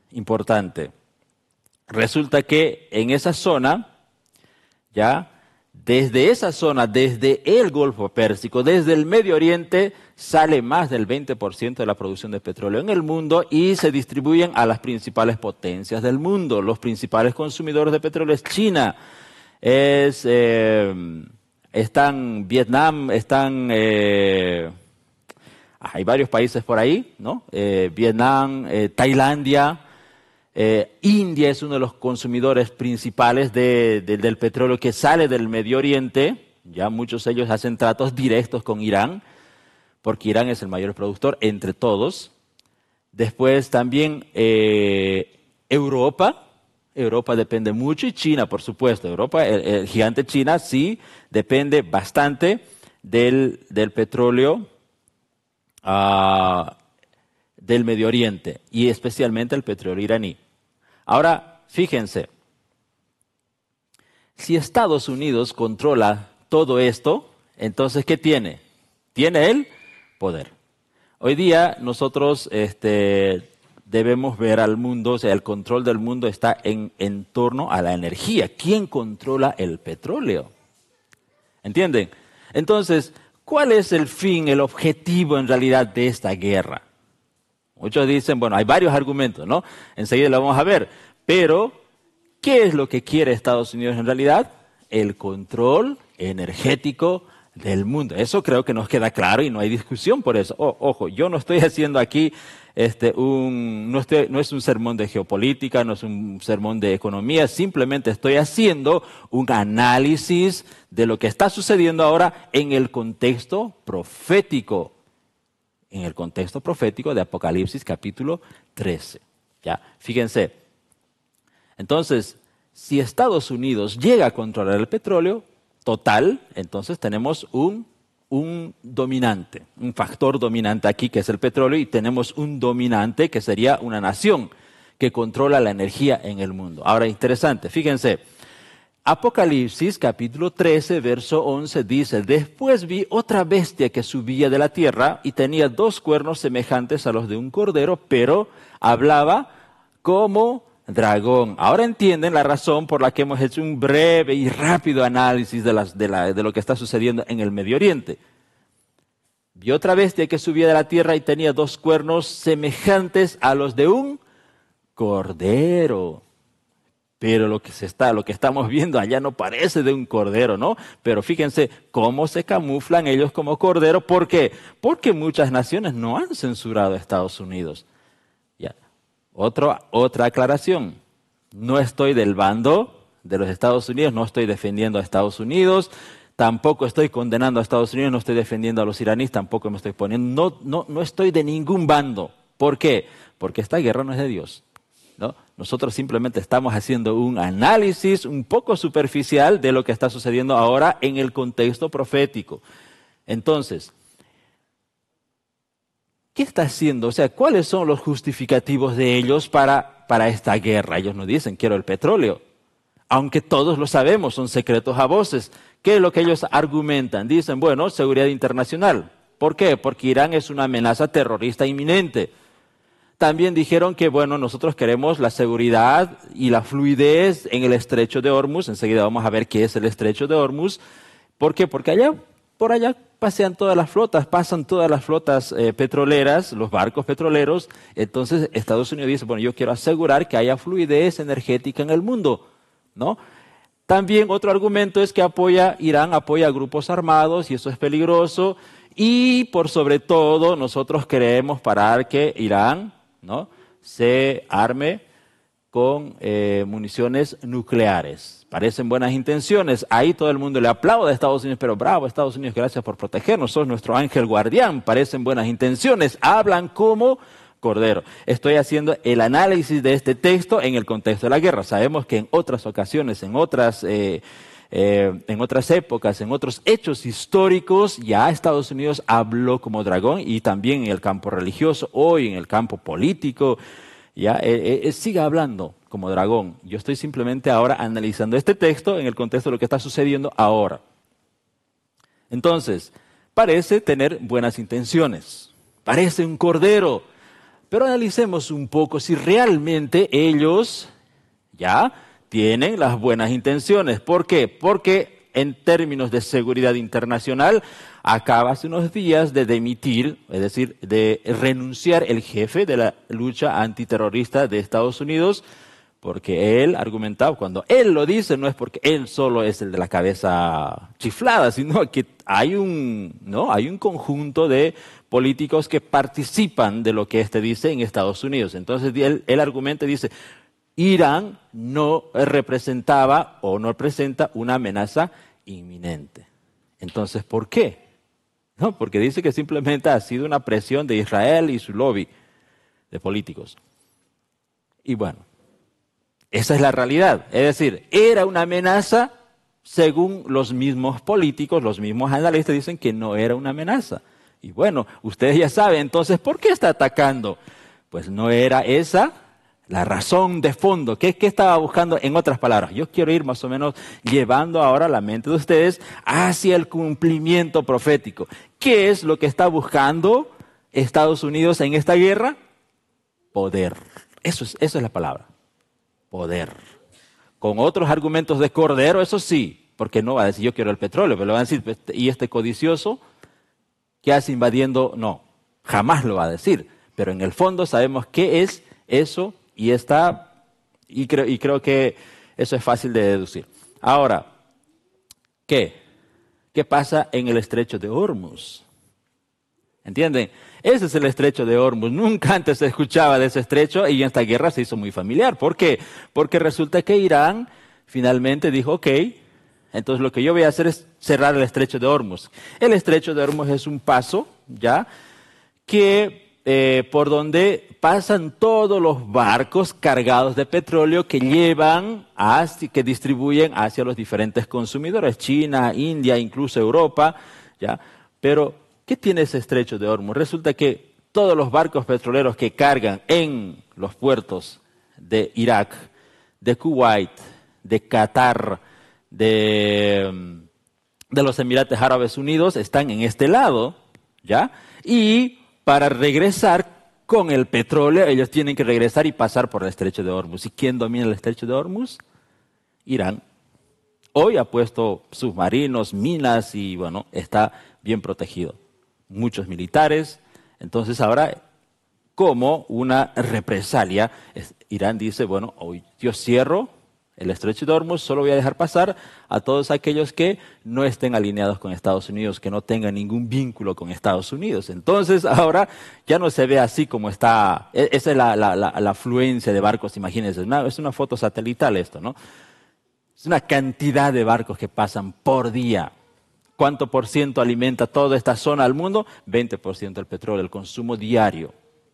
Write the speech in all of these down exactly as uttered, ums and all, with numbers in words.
importante. Resulta que en esa zona, ya, desde esa zona, desde el Golfo Pérsico, desde el Medio Oriente, sale más del veinte por ciento de la producción de petróleo en el mundo y se distribuyen a las principales potencias del mundo. Los principales consumidores de petróleo es China, es, eh, están Vietnam, están, eh, hay varios países por ahí, ¿no? Eh, Vietnam, eh, Tailandia. Eh, India es uno de los consumidores principales de, de, del petróleo que sale del Medio Oriente. Ya muchos de ellos hacen tratos directos con Irán, porque Irán es el mayor productor entre todos. Después también eh, Europa. Europa depende mucho y China, por supuesto. Europa, el, el gigante China, sí depende bastante del, del petróleo uh, del Medio Oriente y especialmente el petróleo iraní. Ahora, fíjense, si Estados Unidos controla todo esto, entonces, ¿qué tiene? Tiene el poder. Hoy día nosotros este, debemos ver al mundo, o sea, el control del mundo está en, en torno a la energía. ¿Quién controla el petróleo? ¿Entienden? Entonces, ¿cuál es el fin, el objetivo en realidad de esta guerra? Muchos dicen, bueno, hay varios argumentos, ¿no? Enseguida lo vamos a ver. Pero, ¿qué es lo que quiere Estados Unidos en realidad? El control energético del mundo. Eso creo que nos queda claro y no hay discusión por eso. Oh, ojo, yo no estoy haciendo aquí este, un, no, estoy, no es un sermón de geopolítica, no es un sermón de economía, simplemente estoy haciendo un análisis de lo que está sucediendo ahora en el contexto profético. En el contexto profético de Apocalipsis capítulo trece. ¿Ya? Fíjense. Entonces, si Estados Unidos llega a controlar el petróleo total, entonces tenemos un, un dominante, un factor dominante aquí que es el petróleo y tenemos un dominante que sería una nación que controla la energía en el mundo. Ahora, interesante, fíjense. Apocalipsis capítulo trece, verso once dice, después vi otra bestia que subía de la tierra y tenía dos cuernos semejantes a los de un cordero, pero hablaba como dragón. Ahora entienden la razón por la que hemos hecho un breve y rápido análisis de, las, de, la, de lo que está sucediendo en el Medio Oriente. Vi otra bestia que subía de la tierra y tenía dos cuernos semejantes a los de un cordero. Pero lo que se está, lo que estamos viendo allá no parece de un cordero, ¿no? Pero fíjense cómo se camuflan ellos como cordero. ¿Por qué? Porque muchas naciones no han censurado a Estados Unidos. Ya. Otro, otra aclaración. No estoy del bando de los Estados Unidos, no estoy defendiendo a Estados Unidos, tampoco estoy condenando a Estados Unidos, no estoy defendiendo a los iraníes, tampoco me estoy poniendo, no, no, no estoy de ningún bando. ¿Por qué? Porque esta guerra no es de Dios, ¿no? Nosotros simplemente estamos haciendo un análisis un poco superficial de lo que está sucediendo ahora en el contexto profético. Entonces, ¿qué está haciendo? O sea, ¿cuáles son los justificativos de ellos para, para esta guerra? Ellos nos dicen, quiero el petróleo. Aunque todos lo sabemos, son secretos a voces. ¿Qué es lo que ellos argumentan? Dicen, bueno, seguridad internacional. ¿Por qué? Porque Irán es una amenaza terrorista inminente. También dijeron que, bueno, nosotros queremos la seguridad y la fluidez en el estrecho de Hormuz. Enseguida vamos a ver qué es el estrecho de Hormuz. ¿Por qué? Porque allá, por allá pasean todas las flotas, pasan todas las flotas eh, petroleras, los barcos petroleros. Entonces Estados Unidos dice, bueno, yo quiero asegurar que haya fluidez energética en el mundo, ¿no? También otro argumento es que apoya, Irán apoya a grupos armados y eso es peligroso. Y por sobre todo, nosotros queremos parar que Irán, ¿no?, se arme con eh, municiones nucleares. Parecen buenas intenciones. Ahí todo el mundo le aplaude a Estados Unidos, pero bravo, Estados Unidos, gracias por protegernos, sos nuestro ángel guardián. Parecen buenas intenciones. Hablan como cordero. Estoy haciendo el análisis de este texto en el contexto de la guerra. Sabemos que en otras ocasiones, en otras, eh, eh, en otras épocas, en otros hechos históricos, ya Estados Unidos habló como dragón y también en el campo religioso, hoy en el campo político, ya eh, eh, sigue hablando como dragón. Yo estoy simplemente ahora analizando este texto en el contexto de lo que está sucediendo ahora. Entonces, parece tener buenas intenciones. Parece un cordero. Pero analicemos un poco si realmente ellos ya tienen las buenas intenciones. ¿Por qué? Porque en términos de seguridad internacional, acaba hace unos días de dimitir, es decir, de renunciar el jefe de la lucha antiterrorista de Estados Unidos, porque él argumentaba, cuando él lo dice, no es porque él solo es el de la cabeza chiflada, sino que hay un, ¿no? hay un conjunto de políticos que participan de lo que éste dice en Estados Unidos. Entonces él, él argumenta y dice, Irán no representaba o no representa una amenaza inminente. Entonces, ¿por qué? No, porque dice que simplemente ha sido una presión de Israel y su lobby de políticos. Y bueno, esa es la realidad. Es decir, era una amenaza según los mismos políticos, los mismos analistas dicen que no era una amenaza. Y bueno, ustedes ya saben, entonces, ¿por qué está atacando? Pues no era esa la razón de fondo. ¿Qué, qué estaba buscando? En otras palabras, yo quiero ir más o menos llevando ahora la mente de ustedes hacia el cumplimiento profético. ¿Qué es lo que está buscando Estados Unidos en esta guerra? Poder. Eso es, eso es la palabra. Poder. Con otros argumentos de cordero, eso sí, porque no va a decir yo quiero el petróleo, pero le va a decir, ¿y este codicioso qué hace invadiendo? No, jamás lo va a decir. Pero en el fondo sabemos qué es eso y está, y creo, y creo que eso es fácil de deducir. Ahora, ¿qué? ¿Qué pasa en el estrecho de Hormuz? ¿Entienden? Ese es el estrecho de Hormuz. Nunca antes se escuchaba de ese estrecho y en esta guerra se hizo muy familiar. ¿Por qué? Porque resulta que Irán finalmente dijo, ok, entonces lo que yo voy a hacer es cerrar el estrecho de Hormuz. El estrecho de Hormuz es un paso, ¿ya?, que eh, por donde pasan todos los barcos cargados de petróleo que llevan, hacia, que distribuyen hacia los diferentes consumidores, China, India, incluso Europa, ¿ya? Pero ¿qué tiene ese estrecho de Hormuz? Resulta que todos los barcos petroleros que cargan en los puertos de Irak, de Kuwait, de Qatar, de, de los Emiratos Árabes Unidos, están en este lado, ¿ya? Y para regresar con el petróleo, ellos tienen que regresar y pasar por el estrecho de Hormuz. ¿Y quién domina el estrecho de Hormuz? Irán. Hoy ha puesto submarinos, minas y, bueno, está bien protegido. Muchos militares. Entonces ahora, como una represalia, Irán dice, bueno, hoy yo cierro el estrecho de Hormuz, solo voy a dejar pasar a todos aquellos que no estén alineados con Estados Unidos, que no tengan ningún vínculo con Estados Unidos. Entonces ahora ya no se ve así como está, esa es la, la, la, la afluencia de barcos, imagínense, una, es una foto satelital esto, ¿no? Es una cantidad de barcos que pasan por día. ¿Cuánto por ciento alimenta toda esta zona al mundo? veinte por ciento del petróleo, el consumo diario.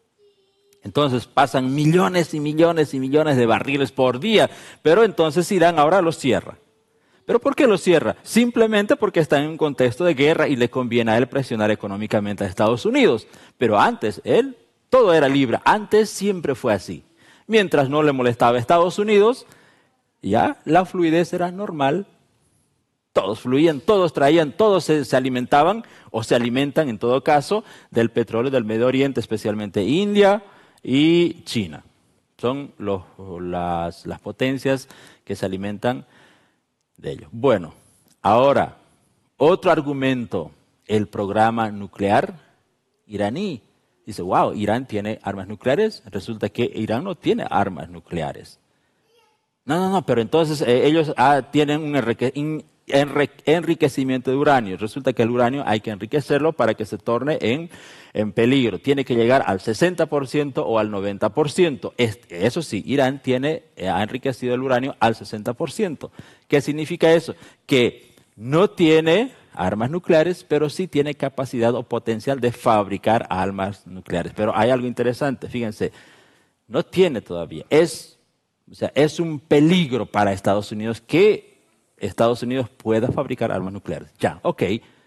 Entonces pasan millones y millones y millones de barriles por día, pero entonces Irán ahora los cierra. ¿Pero por qué los cierra? Simplemente porque está en un contexto de guerra y le conviene a él presionar económicamente a Estados Unidos. Pero antes, él, todo era libre. Antes siempre fue así. Mientras no le molestaba a Estados Unidos, ya la fluidez era normal. Todos fluían, todos traían, todos se, se alimentaban o se alimentan en todo caso del petróleo del Medio Oriente, especialmente India y China. Son los, las, las potencias que se alimentan de ellos. Bueno, ahora, otro argumento, el programa nuclear iraní. Dice, wow, Irán tiene armas nucleares. Resulta que Irán no tiene armas nucleares. No, no, no, pero entonces eh, ellos ah, tienen un enrique, in, enrique, enriquecimiento de uranio. Resulta que el uranio hay que enriquecerlo para que se torne en, en peligro. Tiene que llegar al sesenta por ciento o al noventa por ciento. Este, eso sí, Irán tiene, eh, ha enriquecido el uranio al sesenta por ciento. ¿Qué significa eso? Que no tiene armas nucleares, pero sí tiene capacidad o potencial de fabricar armas nucleares. Pero hay algo interesante, fíjense, no tiene todavía. Es O sea, es un peligro para Estados Unidos que Estados Unidos pueda fabricar armas nucleares. Ya, ok.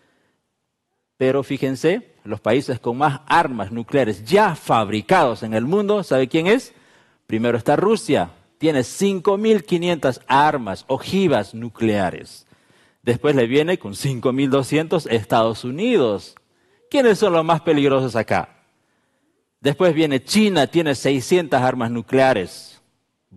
Pero fíjense, los países con más armas nucleares ya fabricados en el mundo, ¿sabe quién es? Primero está Rusia. Tiene cinco mil quinientas armas, ojivas nucleares. Después le viene con cinco mil doscientos Estados Unidos. ¿Quiénes son los más peligrosos acá? Después viene China, tiene seiscientas armas nucleares.